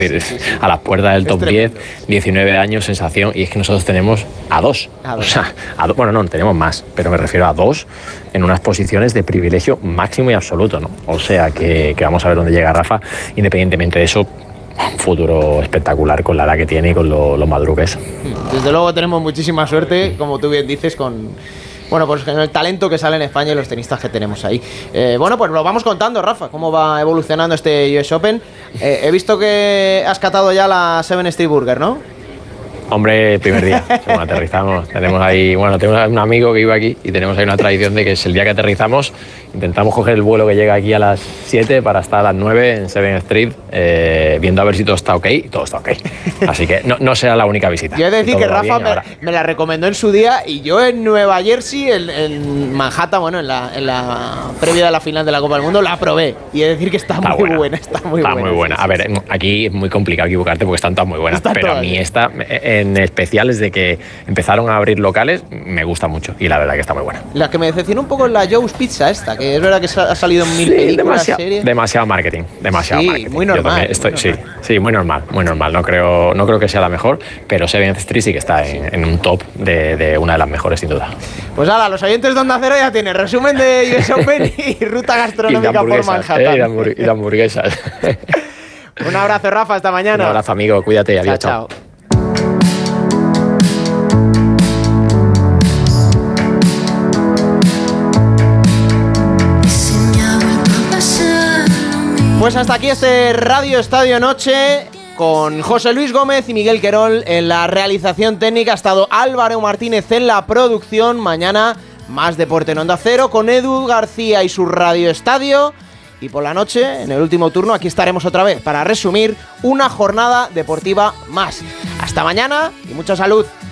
A las puertas del top 10, 19 años, sensación, y es que nosotros tenemos a dos. O sea, bueno, no, tenemos más, pero me refiero a dos en unas posiciones de privilegio máximo y absoluto, ¿no? O sea que vamos a ver dónde llega Rafa, independientemente de eso. Un futuro espectacular con la edad que tiene y con lo maduro que es. Desde luego tenemos muchísima suerte, como tú bien dices, con el talento que sale en España y los tenistas que tenemos ahí. Bueno, pues lo vamos contando, Rafa, cómo va evolucionando este US Open. He visto que has catado ya la Seven Street Burger, ¿no? Hombre, primer día, según aterrizamos, tenemos un amigo que vive aquí y tenemos ahí una tradición de que es el día que aterrizamos, intentamos coger el vuelo que llega aquí a las 7 para estar a las 9 en Seven Street, viendo a ver si todo está ok, y todo está ok. Así que no será la única visita. Yo he de decir que Rafa me la recomendó en su día, y yo en Nueva Jersey, en Manhattan, bueno, en la previa de la final de la Copa del Mundo, la probé. Y he de decir que está muy buena. Está muy buena. A ver, aquí es muy complicado equivocarte porque están todas muy buenas, pero todas, a mí esta, en especial desde que empezaron a abrir locales, me gusta mucho y la verdad que está muy buena. La que me decepcionó un poco es la Joe's Pizza esta, que es verdad que ha salido en 1000 películas, series. Demasiado marketing, marketing. Muy normal. Sí, muy normal. No creo que sea la mejor, pero Seven Street sí que está en un top de una de las mejores, sin duda. Pues ala, los oyentes de Onda Cero ya tienen resumen de US Open y ruta gastronómica por Manhattan. Y de hamburguesas. Un abrazo, Rafa, hasta mañana. Un abrazo, amigo, cuídate, adiós, chao. Pues hasta aquí este Radio Estadio Noche con José Luis Gómez y Miguel Querol en la realización técnica. Ha estado Álvaro Martínez en la producción. Mañana más deporte en Onda Cero con Edu García y su Radio Estadio. Y por la noche, en el último turno, aquí estaremos otra vez para resumir una jornada deportiva más. Hasta mañana y mucha salud.